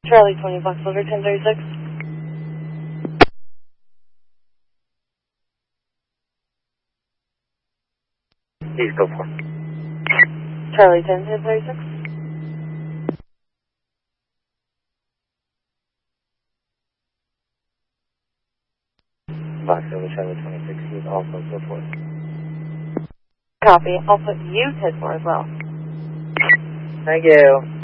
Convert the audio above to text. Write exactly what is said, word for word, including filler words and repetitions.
Charlie twenty, Foxtrot ten thirty-six. Please go for it. Charlie ten, ten thirty-six. Box over Charlie twenty-six, use also go for it. Copy. I'll put you ten four as well. Thank you.